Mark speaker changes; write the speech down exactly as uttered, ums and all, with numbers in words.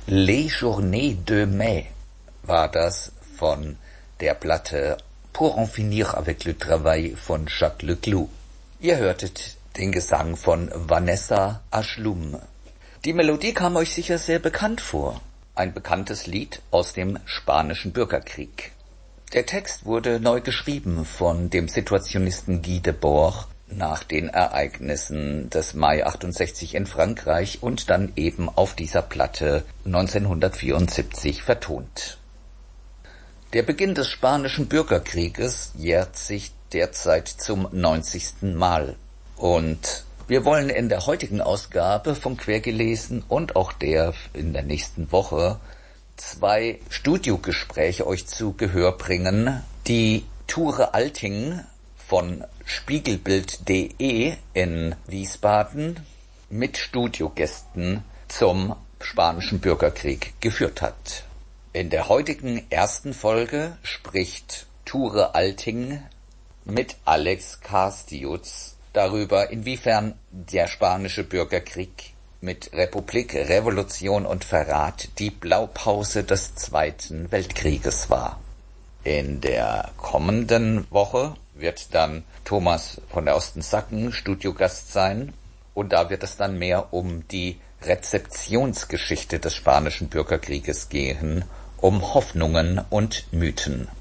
Speaker 1: Les Journées de Mai war das von der Platte Pour en finir avec le travail von Jacques Leclou. Ihr hörtet den Gesang von Vanessa Aschlum. Die Melodie kam euch sicher sehr bekannt vor. Ein bekanntes Lied aus dem Spanischen Bürgerkrieg. Der Text wurde neu geschrieben von dem Situationisten Guy Debord nach den Ereignissen des Mai achtundsechzig in Frankreich und dann eben auf dieser Platte neunzehnhundertvierundsiebzig vertont. Der Beginn des Spanischen Bürgerkrieges jährt sich derzeit zum neunzigsten Mal. Und wir wollen in der heutigen Ausgabe von Quergelesen und auch der in der nächsten Woche zwei Studiogespräche euch zu Gehör bringen, die Ture Alting von Spiegelbild punkt de in Wiesbaden mit Studiogästen zum Spanischen Bürgerkrieg geführt hat. In der heutigen ersten Folge spricht Ture Alting mit Alex Karstiutz darüber, inwiefern der Spanische Bürgerkrieg mit Republik, Revolution und Verrat die Blaupause des Zweiten Weltkrieges war. In der kommenden Woche wird dann Thomas von der Osten-Sacken Studiogast sein und da wird es dann mehr um die Rezeptionsgeschichte des Spanischen Bürgerkrieges gehen, um Hoffnungen und Mythen.